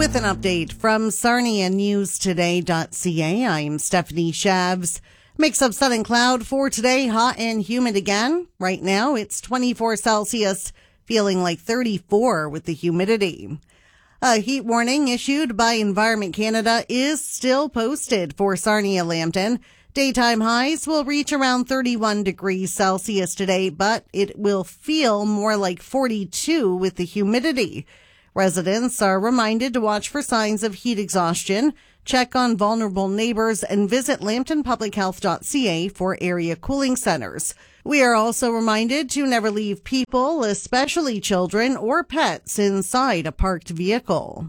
With an update from SarniaNewsToday.ca, I'm Stephanie Shabs. Mix of sun and cloud for today, hot and humid again. Right now, it's 24 Celsius, feeling like 34 with the humidity. A heat warning issued by Environment Canada is still posted for Sarnia-Lambton. Daytime highs will reach around 31 degrees Celsius today, but it will feel more like 42 with the humidity. Residents are reminded to watch for signs of heat exhaustion, check on vulnerable neighbors, and visit lambtonpublichealth.ca for area cooling centers. We are also reminded to never leave people, especially children or pets, inside a parked vehicle.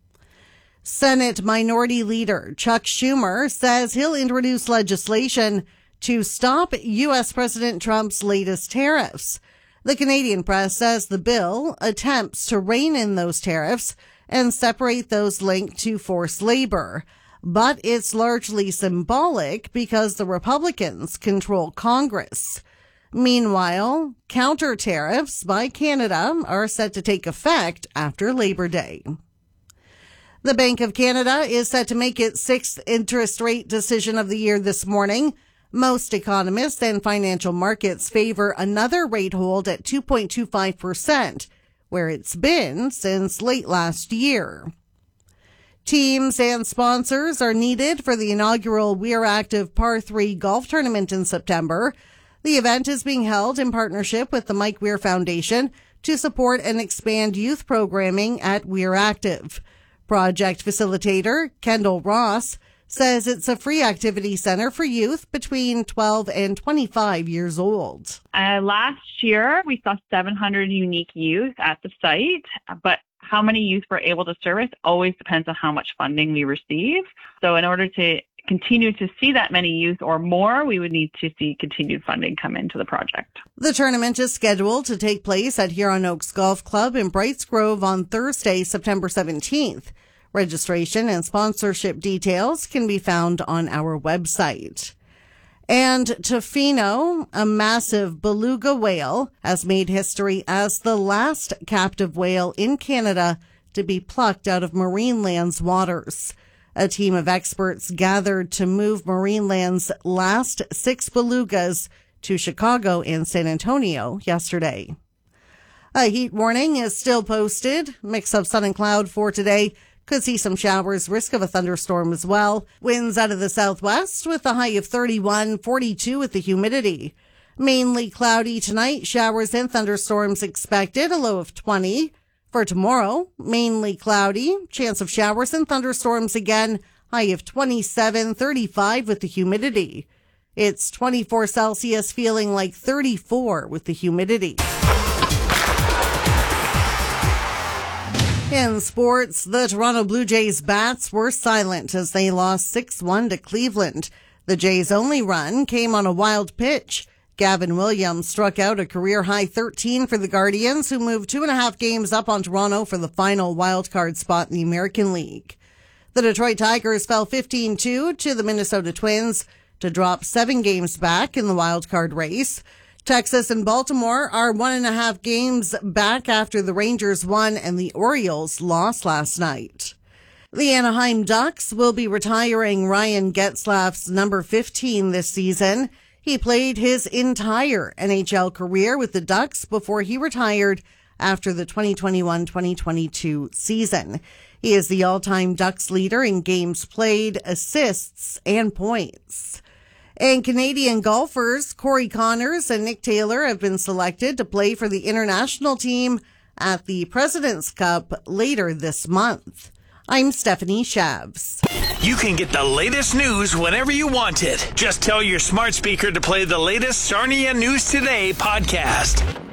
Senate Minority Leader Chuck Schumer says he'll introduce legislation to stop U.S. President Trump's latest tariffs. The Canadian press says the bill attempts to rein in those tariffs and separate those linked to forced labor. But it's largely symbolic because the Republicans control Congress. Meanwhile, counter tariffs by Canada are set to take effect after Labor Day. The Bank of Canada is set to make its sixth interest rate decision of the year this morning. Most economists and financial markets favor another rate hold at 2.25%, where it's been since late last year. Teams and sponsors are needed for the inaugural Weir Active Par 3 golf tournament in September. The event is being held in partnership with the Mike Weir Foundation to support and expand youth programming at Weir Active. Project facilitator Kendall Ross says it's a free activity center for youth between 12 and 25 years old. Last year, we saw 700 unique youth at the site, but how many youth we're able to service always depends on how much funding we receive. So in order to continue to see that many youth or more, we would need to see continued funding come into the project. The tournament is scheduled to take place at Huron Oaks Golf Club in Brights Grove on Thursday, September 17th. Registration and sponsorship details can be found on our website. And Tofino, a massive beluga whale, has made history as the last captive whale in Canada to be plucked out of Marineland's waters. A team of experts gathered to move Marineland's last 6 belugas to Chicago and San Antonio yesterday. A heat warning is still posted. Mix of sun and cloud for today. Could see some showers, risk of a thunderstorm as well. Winds out of the southwest with a high of 31, 42 with the humidity. Mainly cloudy tonight, showers and thunderstorms expected, a low of 20. For tomorrow, mainly cloudy, chance of showers and thunderstorms again, high of 27, 35 with the humidity. It's 24 Celsius, feeling like 34 with the humidity. In sports, the Toronto Blue Jays bats were silent as they lost 6-1 to Cleveland. The Jays' only run came on a wild pitch. Gavin Williams struck out a career-high 13 for the Guardians, who moved 2.5 games up on Toronto for the final wildcard spot in the American League. The Detroit Tigers fell 15-2 to the Minnesota Twins to drop 7 games back in the wildcard race. Texas and Baltimore are 1.5 games back after the Rangers won and the Orioles lost last night. The Anaheim Ducks will be retiring Ryan Getzlaf's number 15 this season. He played his entire NHL career with the Ducks before he retired after the 2021-2022 season. He is the all-time Ducks leader in games played, assists, and points. And Canadian golfers Corey Connors and Nick Taylor have been selected to play for the international team at the President's Cup later this month. I'm Stephanie Shabs. You can get the latest news whenever you want it. Just tell your smart speaker to play the latest Sarnia News Today podcast.